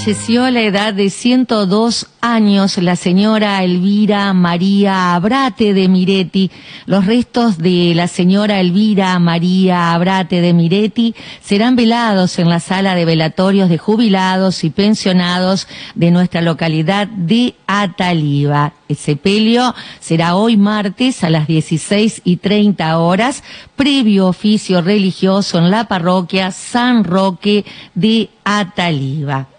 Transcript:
Falleció a la edad de 102 años la señora Elvira María Abrate de Miretti. Los restos de la señora Elvira María Abrate de Miretti serán velados en la sala de velatorios de jubilados y pensionados de nuestra localidad de Ataliva. El sepelio será hoy martes a las 16:30, previo oficio religioso en la parroquia San Roque de Ataliva.